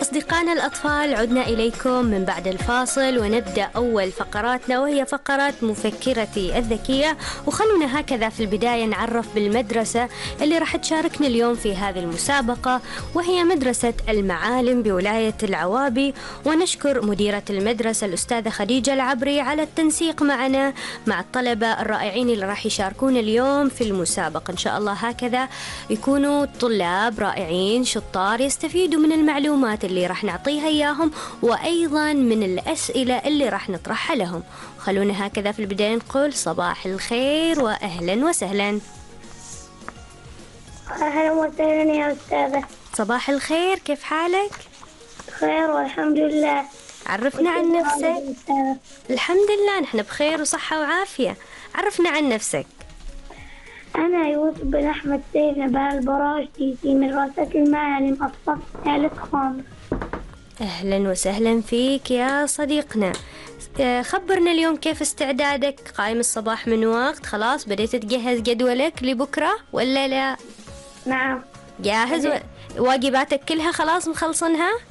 أصدقائنا الأطفال، عدنا إليكم من بعد الفاصل ونبدأ أول فقراتنا، وهي فقرات مفكرتي الذكية. وخلونا هكذا في البداية نعرف بالمدرسة اللي راح تشاركنا اليوم في هذه المسابقة، وهي مدرسة المعالم بولاية العوابي. ونشكر مديرة المدرسة الأستاذة خديجة العبري على التنسيق معنا مع الطلبة الرائعين اللي راح يشاركون اليوم في المسابقة. إن شاء الله هكذا يكونوا طلاب رائعين شطار يستفيدوا من المعلومات اللي راح نعطيها إياهم، وأيضا من الأسئلة اللي راح نطرحها لهم. خلونا هكذا في البداية نقول صباح الخير وأهلا وسهلا. أهلا وسهلا يا أستاذة. صباح الخير، كيف حالك؟ خير والحمد لله. عرفنا عن نفسك. الحمد لله نحن بخير وصحة وعافية. عرفنا عن نفسك. أنا يوسف بن أحمد سيف نبال البراشدي في مدرسة المعالم الصف الثالث خامس. أهلا وسهلا فيك يا صديقنا. خبرنا اليوم كيف استعدادك؟ قايم الصباح من وقت؟ خلاص بديت تجهز جدولك لبكرة ولا لا؟ نعم جاهز. واجباتك كلها خلاص مخلصنها؟